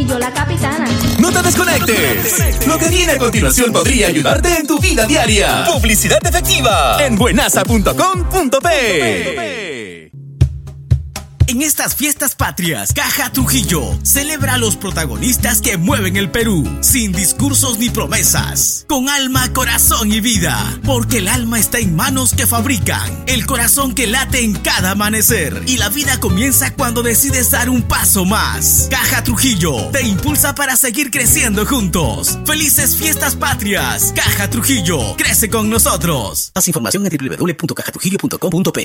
yo la capitana. ¡No te desconectes! Lo que viene a continuación podría ayudarte en tu vida diaria. Publicidad efectiva en buenaza.com.pe. En estas fiestas patrias, Caja Trujillo celebra a los protagonistas que mueven el Perú, sin discursos ni promesas, con alma, corazón y vida, porque el alma está en manos que fabrican, el corazón que late en cada amanecer, y la vida comienza cuando decides dar un paso más. Caja Trujillo te impulsa para seguir creciendo juntos. ¡Felices fiestas patrias! Caja Trujillo, crece con nosotros. Más información en www.cajatrujillo.com.pe.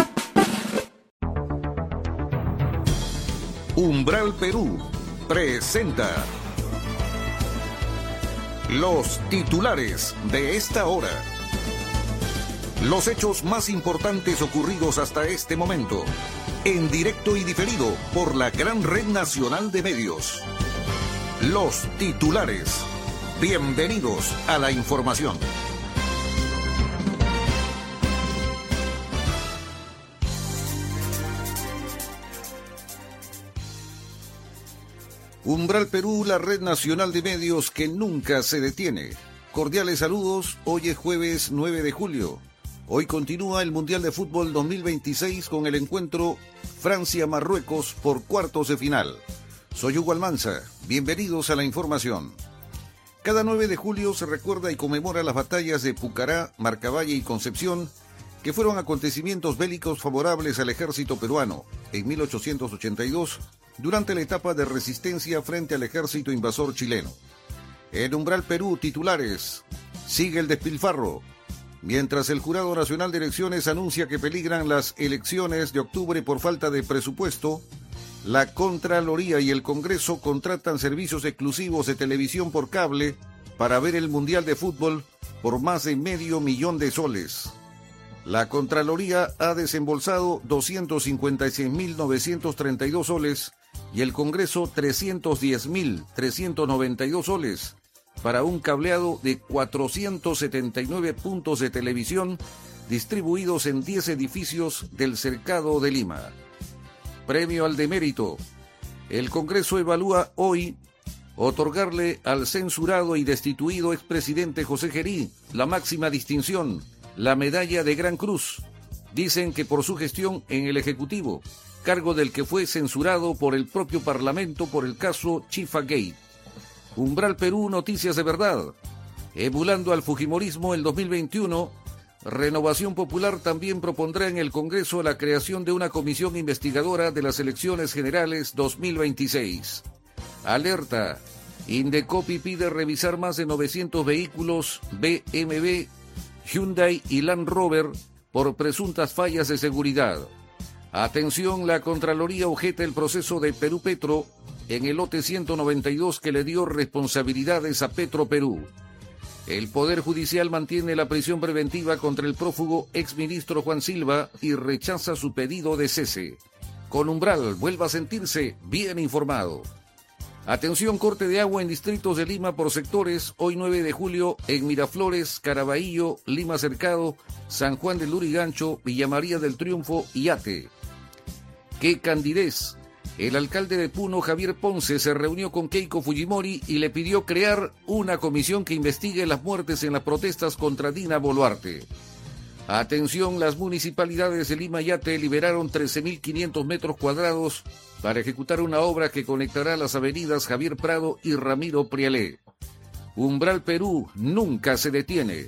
Umbral Perú presenta los titulares de esta hora. Los hechos más importantes ocurridos hasta este momento, en directo y diferido por la gran red nacional de medios. Los titulares. Bienvenidos a la información. Umbral Perú, la red nacional de medios que nunca se detiene. Cordiales saludos, hoy es jueves 9 de julio. Hoy continúa el Mundial de Fútbol 2026 con el encuentro Francia-Marruecos por cuartos de final. Soy Hugo Almanza, bienvenidos a la información. Cada 9 de julio se recuerda y conmemora las batallas de Pucará, Marcavalle y Concepción, que fueron acontecimientos bélicos favorables al ejército peruano en 1882, durante la etapa de resistencia frente al ejército invasor chileno. En Umbral Perú, titulares. Sigue el despilfarro. Mientras el Jurado Nacional de Elecciones anuncia que peligran las elecciones de octubre por falta de presupuesto, la Contraloría y el Congreso contratan servicios exclusivos de televisión por cable para ver el Mundial de Fútbol por más de $500,000 de soles. La Contraloría ha desembolsado 256.932 soles y el Congreso 310.392 soles para un cableado de 479 puntos de televisión distribuidos en 10 edificios del Cercado de Lima. Premio al Demérito. El Congreso evalúa hoy otorgarle al censurado y destituido expresidente José Gerí la máxima distinción, la Medalla de Gran Cruz. Dicen que por su gestión en el Ejecutivo, cargo del que fue censurado por el propio Parlamento por el caso Chifagate. Umbral Perú, noticias de verdad. Emulando al fujimorismo el 2021, Renovación Popular también propondrá en el Congreso la creación de una comisión investigadora de las elecciones generales 2026. Alerta. Indecopi pide revisar más de 900 vehículos BMW, Hyundai y Land Rover por presuntas fallas de seguridad. Atención, la Contraloría objeta el proceso de Perú Petro en el lote 192 que le dio responsabilidades a Petro Perú. El Poder Judicial mantiene la prisión preventiva contra el prófugo exministro Juan Silva y rechaza su pedido de cese. Con Umbral, vuelva a sentirse bien informado. Atención, corte de agua en distritos de Lima por sectores, hoy 9 de julio en Miraflores, Caraballo, Lima Cercado, San Juan del Lurigancho, Villa María del Triunfo y Ate. ¡Qué candidez! El alcalde de Puno, Javier Ponce, se reunió con Keiko Fujimori y le pidió crear una comisión que investigue las muertes en las protestas contra Dina Boluarte. Atención, las municipalidades de Lima y Ate liberaron 13.500 metros cuadrados para ejecutar una obra que conectará las avenidas Javier Prado y Ramiro Prialé. Umbral Perú nunca se detiene.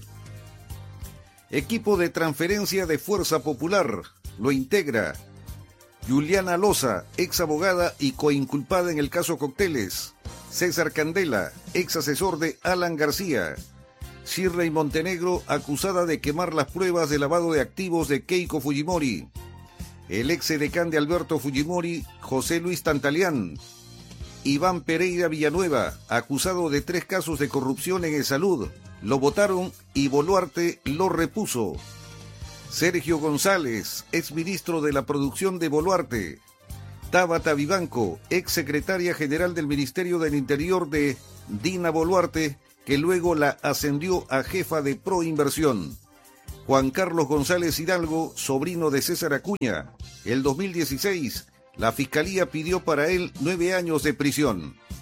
Equipo de transferencia de Fuerza Popular lo integra Juliana Loza, ex abogada y coinculpada en el caso Cócteles; César Candela, ex asesor de Alan García; Shirley Montenegro, acusada de quemar las pruebas de lavado de activos de Keiko Fujimori; el ex edecán de Alberto Fujimori, José Luis Tantalián; Iván Pereira Villanueva, acusado de 3 casos de corrupción en Salud, lo votaron y Boluarte lo repuso; Sergio González, exministro de la producción de Boluarte; Tabata Vivanco, ex secretaria general del Ministerio del Interior de Dina Boluarte, que luego la ascendió a jefa de Proinversión; Juan Carlos González Hidalgo, sobrino de César Acuña. El 2016, la Fiscalía pidió para él 9 años de prisión.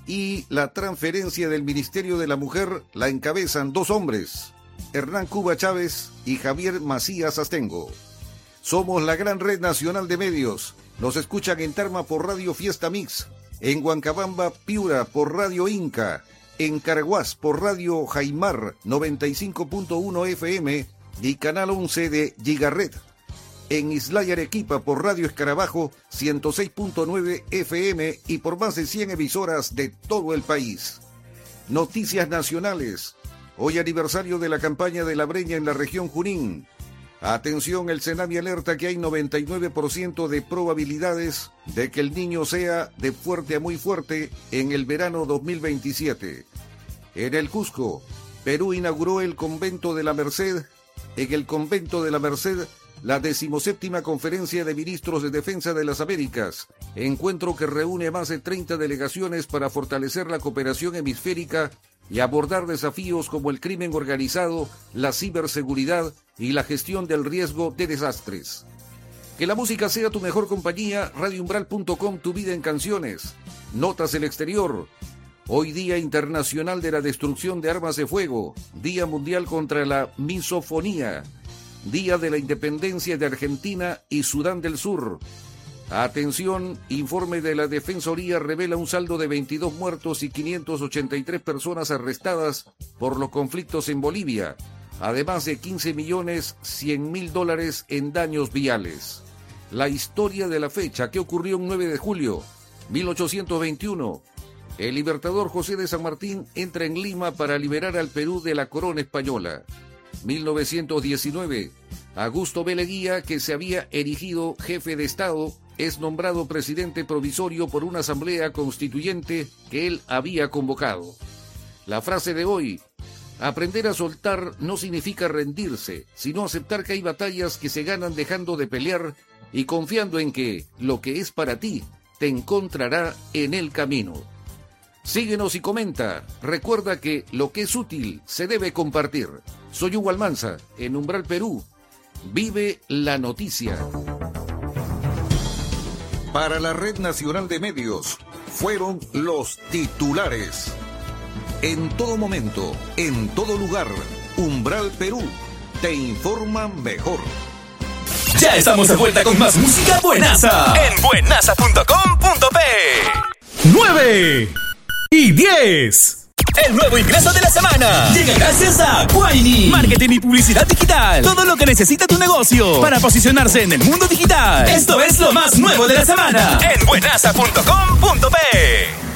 y la transferencia del Ministerio de la Mujer la encabezan 2 hombres, Hernán Cuba Chávez y Javier Macías Astengo. Somos la gran red nacional de medios. Nos escuchan en Tarma por Radio Fiesta Mix, en Huancabamba, Piura por Radio Inca, en Caraguás por Radio Jaimar 95.1 FM y Canal 11 de Gigaret. En Islay, Arequipa por Radio Escarabajo 106.9 FM y por más de 100 emisoras de todo el país. Noticias nacionales. Hoy aniversario de la campaña de la Breña en la región Junín. Atención, el Senami alerta que hay 99% de probabilidades de que el niño sea de fuerte a muy fuerte en el verano 2027. En el Cusco, Perú inauguró el Convento de la Merced. En el Convento de la Merced, la 17ª Conferencia de Ministros de Defensa de las Américas, encuentro que reúne más de 30 delegaciones para fortalecer la cooperación hemisférica y abordar desafíos como el crimen organizado, la ciberseguridad y la gestión del riesgo de desastres. Que la música sea tu mejor compañía, radioumbral.com, tu vida en canciones. Notas del exterior. Hoy Día Internacional de la Destrucción de Armas de Fuego, Día Mundial contra la Misofonía, Día de la Independencia de Argentina y Sudán del Sur. Atención, informe de la Defensoría revela un saldo de 22 muertos y 583 personas arrestadas por los conflictos en Bolivia, además de $15.100.000 en daños viales. La historia de la fecha, que ocurrió un 9 de julio, 1821. El libertador José de San Martín entra en Lima para liberar al Perú de la corona española. 1919. Augusto B. Leguía, que se había erigido jefe de Estado, es nombrado presidente provisorio por una asamblea constituyente que él había convocado. La frase de hoy: aprender a soltar no significa rendirse, sino aceptar que hay batallas que se ganan dejando de pelear y confiando en que lo que es para ti te encontrará en el camino. Síguenos y comenta. Recuerda que lo que es útil se debe compartir. Soy Hugo Almanza, en Umbral Perú. Vive la noticia. Para la Red Nacional de Medios, fueron los titulares. En todo momento, en todo lugar, Umbral Perú te informa mejor. Ya estamos de vuelta con más música buenaza en buenaza.com.p. 9 y 10. El nuevo ingreso de la semana llega gracias a Guaini. Marketing y publicidad digital. Todo lo que necesita tu negocio para posicionarse en el mundo digital. Esto es lo más nuevo de la semana en buenaza.com.p.